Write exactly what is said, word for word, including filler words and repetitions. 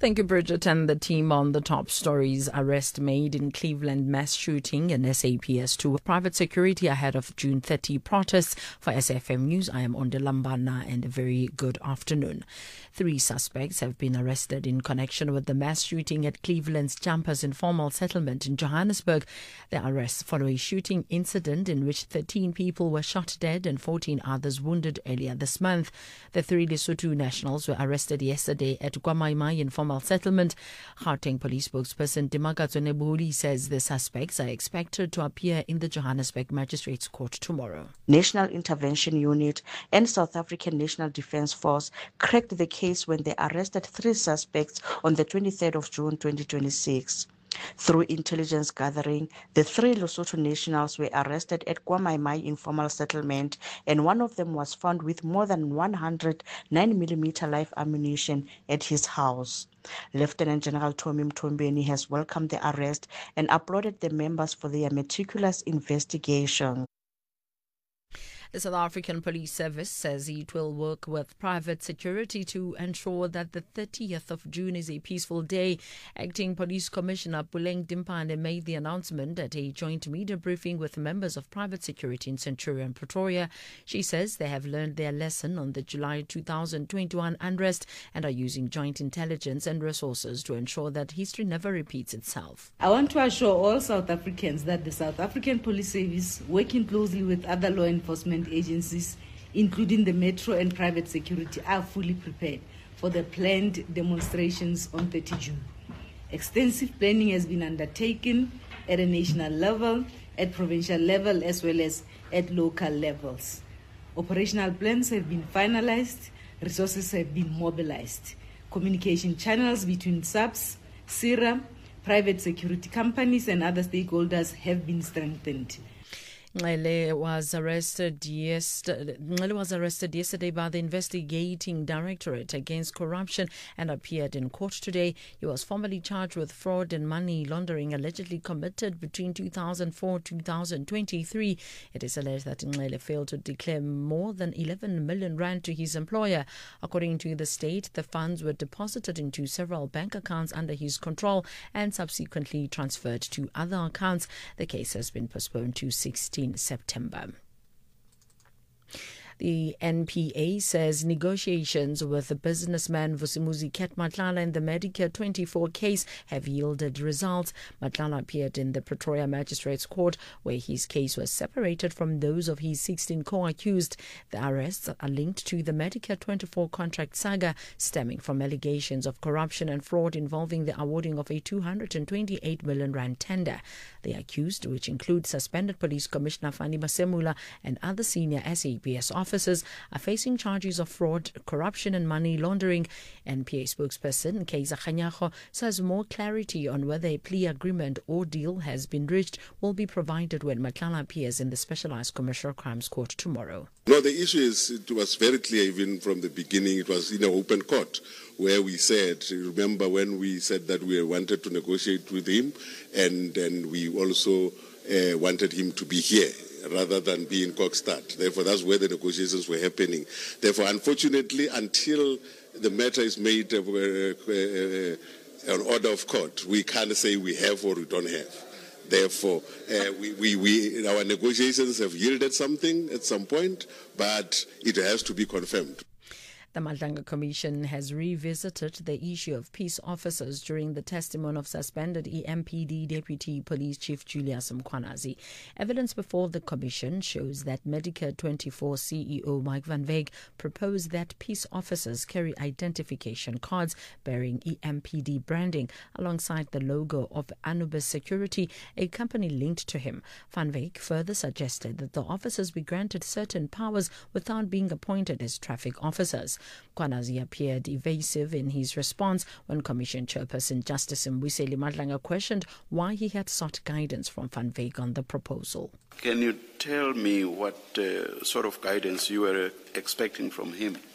Thank you, Bridget, and the team on the top stories. Arrest made in Cleveland mass shooting and S A P S two private security ahead of June thirtieth protests. For S F M News, I am Onde Lambana, and a very good afternoon. Three suspects have been arrested in connection with the mass shooting at Cleveland's Jumpers Informal Settlement in Johannesburg. The arrests follow a shooting incident in which thirteen people were shot dead and fourteen others wounded earlier this month. The three Lesotho nationals were arrested yesterday at Kwamaimai Informal Settlement. Gauteng Police spokesperson Dimakatso Nebuli says the suspects are expected to appear in the Johannesburg Magistrates Court tomorrow. National Intervention Unit and South African National Defence Force cracked the case when they arrested three suspects on the twenty-third of June twenty twenty-six. Through intelligence gathering, the three Lesotho nationals were arrested at Kwamaimai Informal Settlement, and one of them was found with more than one hundred nine millimeter live ammunition at his house. Lieutenant General Tommy Mtombeni has welcomed the arrest and applauded the members for their meticulous investigation. The South African Police Service says it will work with private security to ensure that the thirtieth of June is a peaceful day. Acting Police Commissioner Puleng Dimpane made the announcement at a joint media briefing with members of private security in Centurion, Pretoria. She says they have learned their lesson on the July two thousand twenty-one unrest and are using joint intelligence and resources to ensure that history never repeats itself. I want to assure all South Africans that the South African Police Service, working closely with other law enforcement agencies, including the Metro and private security, are fully prepared for the planned demonstrations on thirtieth of June. Extensive planning has been undertaken at a national level, at provincial level, as well as at local levels. Operational plans have been finalized, resources have been mobilized. Communication channels between S A P S, SIRA, private security companies and other stakeholders have been strengthened. Ngele was arrested yesterday. Ngele was arrested yesterday by the investigating directorate against corruption and appeared in court today. He was formally charged with fraud and money laundering allegedly committed between two thousand four to two thousand twenty-three. It is alleged that Ngele failed to declare more than eleven million rand to his employer. According to the state, the funds were deposited into several bank accounts under his control and subsequently transferred to other accounts. The case has been postponed to sixteenth September. The N P A says negotiations with the businessman Vusimuzi Ket Matlala in the Medicare twenty-four case have yielded results. Matlala appeared in the Pretoria Magistrates Court, where his case was separated from those of his sixteen co-accused. The arrests are linked to the Medicare twenty-four contract saga, stemming from allegations of corruption and fraud involving the awarding of a two hundred twenty-eight million rand tender. The accused, which include suspended Police Commissioner Fani Masemula and other senior S A P S officers, Officers are facing charges of fraud, corruption and money laundering. N P A spokesperson Kaiser Khanyago says more clarity on whether a plea agreement or deal has been reached will be provided when Matlala appears in the Specialized Commercial Crimes Court tomorrow. No, the issue is, it was very clear even from the beginning. It was in an open court where we said, remember when we said that we wanted to negotiate with him, and, and we also uh, wanted him to be here rather than be in Kokstad. Therefore, that's where the negotiations were happening. Therefore, unfortunately, until the matter is made uh, uh, uh, an order of court, we can't say we have or we don't have. Therefore, uh, we, we, we, our negotiations have yielded something at some point, but it has to be confirmed. The Madlanga Commission has revisited the issue of peace officers during the testimony of suspended E M P D Deputy Police Chief Julius Mkhwanazi. Evidence before the Commission shows that Medicare twenty-four C E O Mike van Wyk proposed that peace officers carry identification cards bearing E M P D branding alongside the logo of Anubis Security, a company linked to him. Van Wyk further suggested that the officers be granted certain powers without being appointed as traffic officers. Mkhwanazi appeared evasive in his response when Commission Chairperson Justice Mbuyiseli Madlanga questioned why he had sought guidance from Van Wyk on the proposal. Can you tell me what uh, sort of guidance you were expecting from him?